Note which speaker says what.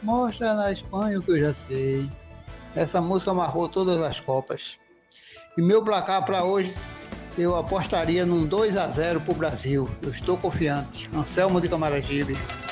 Speaker 1: Mostra na Espanha o que eu já sei. Essa música marcou todas as Copas. E meu placar para hoje, eu apostaria num 2-0 para o Brasil. Eu estou confiante. Anselmo de Camaragibe.